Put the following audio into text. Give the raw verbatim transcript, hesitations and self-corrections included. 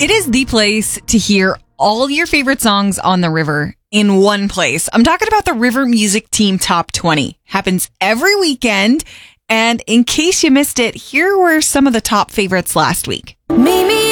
It is the place to hear all your favorite songs on the river in one place. I'm talking about the River Music Team Top twenty. Happens every weekend. And in case you missed it, here were some of the top favorites last week. Mimi